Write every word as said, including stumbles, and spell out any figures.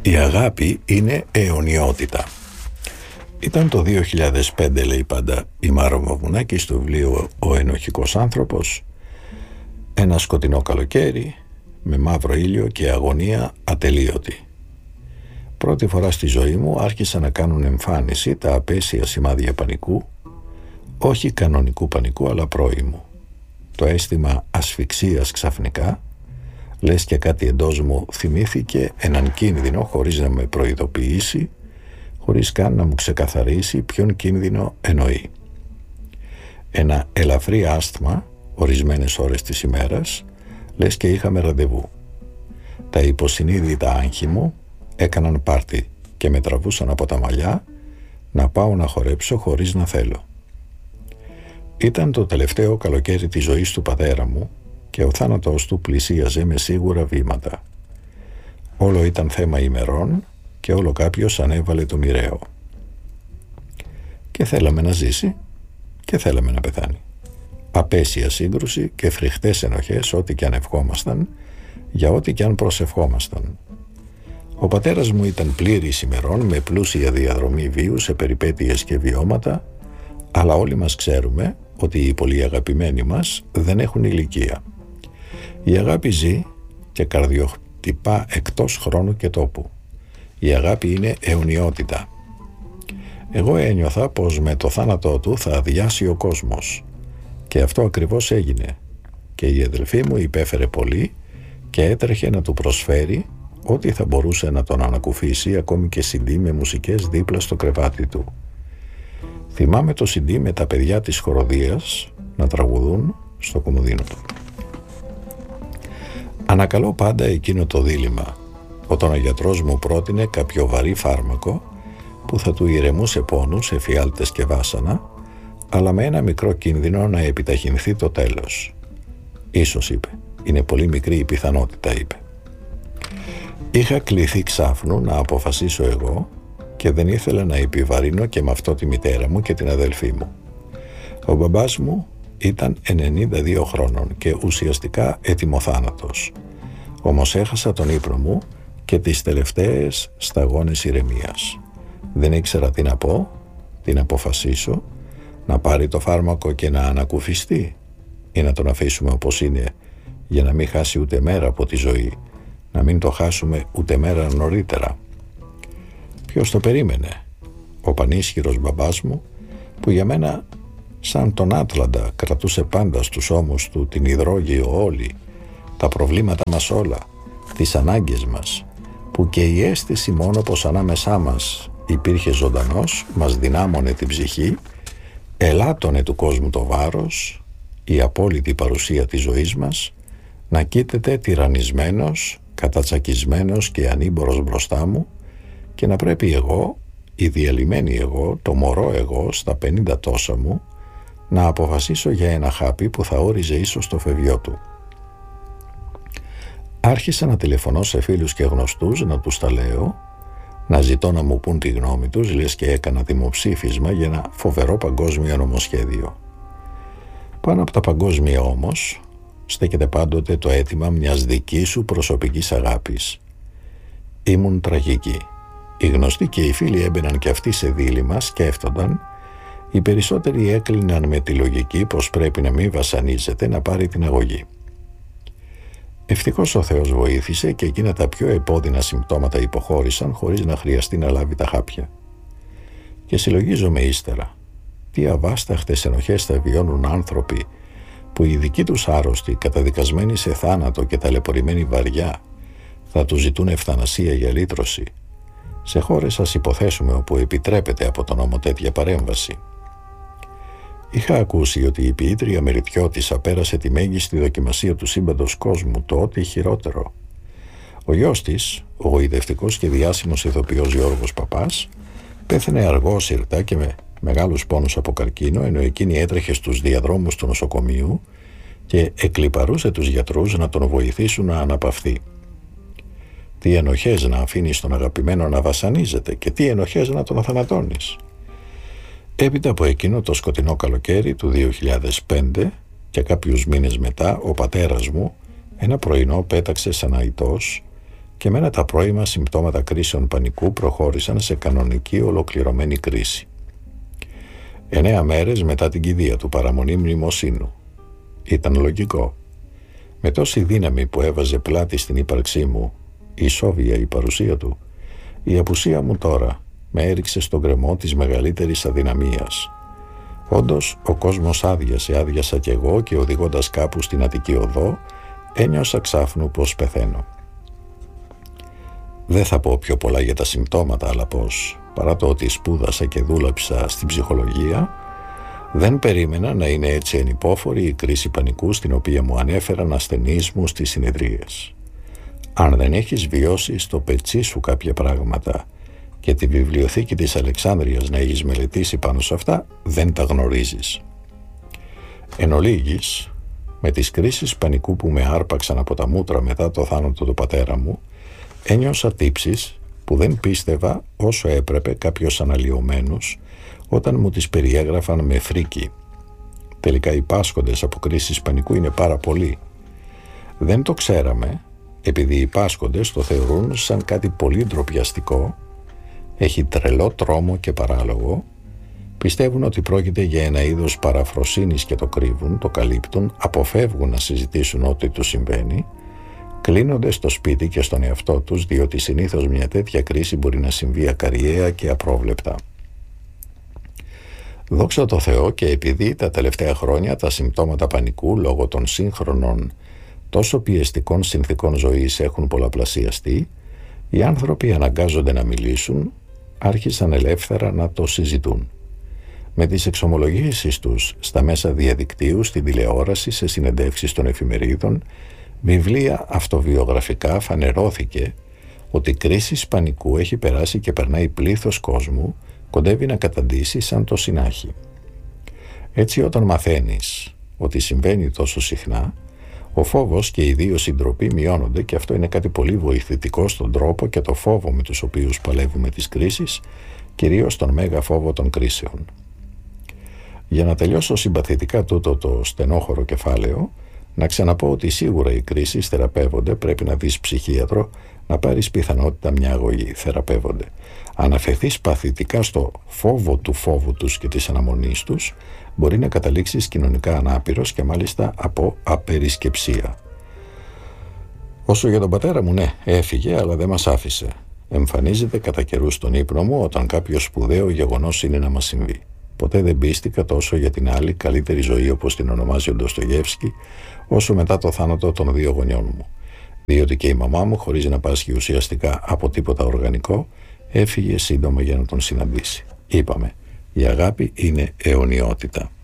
Η αγάπη είναι αιωνιότητα. Ήταν το δύο χιλιάδες πέντε, λέει πάντα η Μάρα Βαβουνάκη στο βιβλίο «Ο ενοχικός άνθρωπος». Ένα σκοτεινό καλοκαίρι με μαύρο ήλιο και αγωνία ατελείωτη. Πρώτη φορά στη ζωή μου άρχισαν να κάνουν εμφάνιση τα απέσια σημάδια πανικού, όχι κανονικού πανικού αλλά πρώιμου. Το αίσθημα ασφυξίας ξαφνικά, λες και κάτι εντός μου θυμήθηκε έναν κίνδυνο χωρίς να με προειδοποιήσει, χωρίς καν να μου ξεκαθαρίσει ποιον κίνδυνο εννοεί. Ένα ελαφρύ άσθμα ορισμένες ώρες της ημέρας, λες και είχαμε ραντεβού. Τα υποσυνείδητα άγχη μου έκαναν πάρτι και με τραβούσαν από τα μαλλιά να πάω να χορέψω χωρίς να θέλω. Ήταν το τελευταίο καλοκαίρι της ζωής του πατέρα μου και ο θάνατος του πλησίαζε με σίγουρα βήματα. Όλο ήταν θέμα ημερών και όλο κάποιος ανέβαλε το μοιραίο. Και θέλαμε να ζήσει και θέλαμε να πεθάνει. Απέσια σύγκρουση και φρικτές ενοχές ό,τι κι αν ευχόμασταν, για ό,τι κι αν προσευχόμασταν. Ο πατέρας μου ήταν πλήρης ημερών με πλούσια διαδρομή βίου σε περιπέτειες και βιώματα, αλλά όλοι μας ξέρουμε ότι οι πολύ αγαπημένοι μας δεν έχουν ηλικία. Η αγάπη ζει και καρδιοχτυπά εκτός χρόνου και τόπου. Η αγάπη είναι αιωνιότητα. Εγώ ένιωθα πως με το θάνατό του θα αδειάσει ο κόσμος. Και αυτό ακριβώς έγινε. Και η αδελφή μου υπέφερε πολύ και έτρεχε να του προσφέρει ό,τι θα μπορούσε να τον ανακουφίσει, ακόμη και σι ντι με μουσικές δίπλα στο κρεβάτι του. Θυμάμαι το σι ντι με τα παιδιά της χοροδίας να τραγουδούν στο κομμωδίνο του. Ανακαλώ πάντα εκείνο το δίλημμα, όταν ο γιατρός μου πρότεινε κάποιο βαρύ φάρμακο που θα του ηρεμούσε πόνους, εφιάλτες και βάσανα, αλλά με ένα μικρό κίνδυνο να επιταχυνθεί το τέλος. Ίσως, είπε, είναι πολύ μικρή η πιθανότητα, είπε. Είχα κληθεί ξάφνου να αποφασίσω εγώ και δεν ήθελα να επιβαρύνω και με αυτό τη μητέρα μου και την αδελφή μου. Ο μπαμπάς μου ήταν ενενήντα δύο χρόνων και ουσιαστικά ετοιμοθάνατος. Όμως έχασα τον ύπνο μου και τις τελευταίες σταγόνες ηρεμίας. Δεν ήξερα τι να πω, τι να αποφασίσω, να πάρει το φάρμακο και να ανακουφιστεί ή να τον αφήσουμε όπως είναι για να μην χάσει ούτε μέρα από τη ζωή, να μην το χάσουμε ούτε μέρα νωρίτερα. Ποιος το περίμενε? Ο πανίσχυρος μπαμπάς μου, που για μένα σαν τον Άτλαντα κρατούσε πάντα στους ώμους του την υδρόγειο όλη, τα προβλήματα μας όλα, τις ανάγκες μας, που και η αίσθηση μόνο πως ανάμεσά μας υπήρχε ζωντανός μας δυνάμωνε την ψυχή, ελάττωνε του κόσμου το βάρος, η απόλυτη παρουσία της ζωής μας, να κοίταται τυραννισμένος, κατατσακισμένος και ανήμπορος μπροστά μου και να πρέπει εγώ, η διαλυμένη εγώ, το μωρό εγώ στα πενήντα τόσα μου, να αποφασίσω για ένα χάπι που θα όριζε ίσως το φευγιό του. Άρχισα να τηλεφωνώ σε φίλους και γνωστούς, να τους τα λέω, να ζητώ να μου πούν τη γνώμη τους, λες και έκανα δημοψήφισμα για ένα φοβερό παγκόσμιο νομοσχέδιο. Πάνω από τα παγκόσμια όμως στέκεται πάντοτε το αίτημα μιας δικής σου προσωπικής αγάπης. Ήμουν τραγική. Οι γνωστοί και οι φίλοι έμπαιναν και αυτοί σε δίλημμα, σκέφτονταν. Οι περισσότεροι έκλειναν με τη λογική πως πρέπει να μην βασανίζεται, να πάρει την αγωγή. Ευτυχώς ο Θεός βοήθησε και εκείνα τα πιο επώδυνα συμπτώματα υποχώρησαν χωρίς να χρειαστεί να λάβει τα χάπια. Και συλλογίζομαι ύστερα, τι αβάσταχτες ενοχές θα βιώνουν άνθρωποι που οι δικοί τους άρρωστοι, καταδικασμένοι σε θάνατο και ταλαιπωρημένοι βαριά, θα τους ζητούν ευθανασία για λύτρωση. Σε χώρες, ας υποθέσουμε, όπου επιτρέπεται από τον νόμο τέτοια παρέμβαση. Είχα ακούσει ότι η ποιήτρια Μεριτιώτισσα πέρασε τη μέγιστη δοκιμασία του σύμπαντος κόσμου, το ό,τι χειρότερο. Ο γιος της, ο γοητευτικός και διάσημος ηθοποιός Γιώργος Παπάς, πέθανε αργόσυρτα και με μεγάλους πόνους από καρκίνο, ενώ εκείνη έτρεχε στους διαδρόμους του νοσοκομείου και εκλιπαρούσε τους γιατρούς να τον βοηθήσουν να αναπαυθεί. Τι ενοχές να αφήνεις τον αγαπημένο να βασανίζεται και τι ενοχές να τον αθανατώνεις. Έπειτα από εκείνο το σκοτεινό καλοκαίρι του δύο χιλιάδες πέντε και κάποιους μήνες μετά, ο πατέρας μου ένα πρωινό πέταξε σαν αητός και μένα τα πρώιμα συμπτώματα κρίσεων πανικού προχώρησαν σε κανονική ολοκληρωμένη κρίση. Εννέα μέρες μετά την κηδεία του, παραμονή μνημοσύνου. Ήταν λογικό. Με τόση δύναμη που έβαζε πλάτη στην ύπαρξή μου, ισόβια η παρουσία του, η απουσία μου τώρα με έριξε στον γκρεμό της μεγαλύτερης αδυναμίας. Όντως, ο κόσμος άδειασε, άδειασα κι εγώ, και οδηγώντας κάπου στην Αττική Οδό, ένιωσα ξάφνου πως πεθαίνω. Δεν θα πω πιο πολλά για τα συμπτώματα, αλλά πως, παρά το ότι σπούδασα και δούλεψα στην ψυχολογία, δεν περίμενα να είναι έτσι ενυπόφορη η κρίση πανικού στην οποία μου ανέφεραν ασθενείς μου στις συνεδρίες. Αν δεν έχεις βιώσει στο πετσί σου κάποια πράγματα και τη βιβλιοθήκη της Αλεξάνδρειας να έχεις μελετήσει πάνω σε αυτά, δεν τα γνωρίζεις. Εν ολίγης, με τις κρίσεις πανικού που με άρπαξαν από τα μούτρα μετά το θάνατο του πατέρα μου, ένιωσα τύψεις που δεν πίστευα όσο έπρεπε κάποιος αναλυωμένος όταν μου τις περιέγραφαν με φρίκι. Τελικά οι πάσχοντες από κρίσεις πανικού είναι πάρα πολλοί. Δεν το ξέραμε, επειδή οι πάσχοντες το θεωρούν σαν κάτι πολύ ντροπιαστικό, έχει τρελό τρόμο και παράλογο, πιστεύουν ότι πρόκειται για ένα είδος παραφροσύνης και το κρύβουν, το καλύπτουν, αποφεύγουν να συζητήσουν ό,τι τους συμβαίνει, κλείνονται στο σπίτι και στον εαυτό τους, διότι συνήθως μια τέτοια κρίση μπορεί να συμβεί ακαριέα και απρόβλεπτα. Δόξα τω Θεώ, και επειδή τα τελευταία χρόνια τα συμπτώματα πανικού λόγω των σύγχρονων τόσο πιεστικών συνθήκων ζωής έχουν πολλαπλασιαστεί, οι άνθρωποι αναγκάζονται να μιλήσουν, άρχισαν ελεύθερα να το συζητούν. Με τις εξομολογήσεις τους στα μέσα διαδικτύου, στην τηλεόραση, σε συνεντεύξεις των εφημερίδων, βιβλία αυτοβιογραφικά, φανερώθηκε ότι η κρίση πανικού έχει περάσει και περνάει πλήθος κόσμου, κοντεύει να καταντήσει σαν το συνάχη. Έτσι, όταν μαθαίνεις ότι συμβαίνει τόσο συχνά, ο φόβος και ιδίως η ντροπή μειώνονται, και αυτό είναι κάτι πολύ βοηθητικό στον τρόπο και το φόβο με τους οποίους παλεύουμε τις κρίσεις, κυρίως τον μέγα φόβο των κρίσεων. Για να τελειώσω συμπαθητικά τούτο το στενόχωρο κεφάλαιο, να ξαναπώ ότι σίγουρα οι κρίσεις θεραπεύονται, πρέπει να δεις ψυχίατρο, να πάρεις πιθανότητα μια αγωγή, θεραπεύονται. Αν αφαιθείς παθητικά στο φόβο του φόβου τους και της αναμονής τους, μπορεί να καταλήξεις κοινωνικά ανάπηρος και μάλιστα από απερισκεψία. Όσο για τον πατέρα μου, ναι, έφυγε, αλλά δεν μας άφησε. Εμφανίζεται κατά καιρούς στον ύπνο μου όταν κάποιο σπουδαίο γεγονός είναι να μας συμβεί. Ποτέ δεν πίστηκα τόσο για την άλλη καλύτερη ζωή, όπως την ονομάζει ο Ντοστογεύσκι, όσο μετά το θάνατο των δύο γονιών μου. Διότι και η μαμά μου, χωρίς να πάσχει ουσιαστικά από τίποτα οργανικό, έφυγε σύντομα για να τον συναντήσει. Είπαμε, η αγάπη είναι αιωνιότητα.